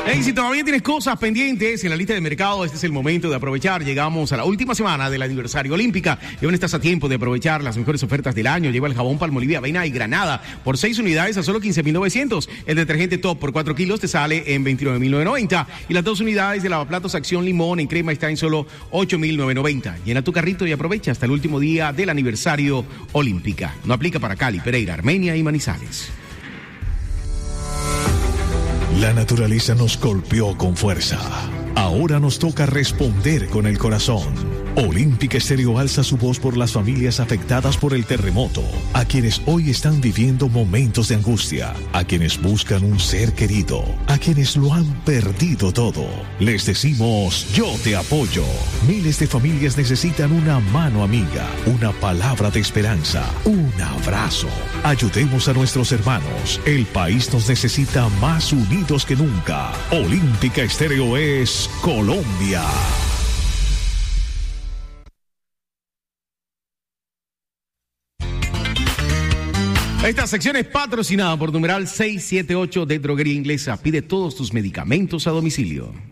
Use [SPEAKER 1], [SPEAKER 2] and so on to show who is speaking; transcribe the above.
[SPEAKER 1] Hey, si todavía tienes cosas pendientes en la lista de mercado, este es el momento de aprovechar. Llegamos a la última semana del aniversario Olímpica y aún estás a tiempo de aprovechar las mejores ofertas del año. Lleva el jabón Palmolive, Avena y Granada por 6 unidades a solo 15,900. El detergente Top por 4 kilos te sale en 29,990. Y las 2 unidades de lavaplatos Acción Limón en crema está en solo 8,990. Llena tu carrito y aprovecha hasta el último día del aniversario Olímpica. No aplica para Cali, Pereira, Armenia y Manizales.
[SPEAKER 2] La naturaleza nos golpeó con fuerza. Ahora nos toca responder con el corazón. Olímpica Estéreo alza su voz por las familias afectadas por el terremoto, a quienes hoy están viviendo momentos de angustia, a quienes buscan un ser querido, a quienes lo han perdido todo. Les decimos, yo te apoyo. Miles de familias necesitan una mano amiga, una palabra de esperanza, un abrazo. Ayudemos a nuestros hermanos. El país nos necesita más unidos que nunca. Olímpica Estéreo es Colombia.
[SPEAKER 1] Esta sección es patrocinada por numeral 678 de Droguería Inglesa. Pide todos tus medicamentos a domicilio.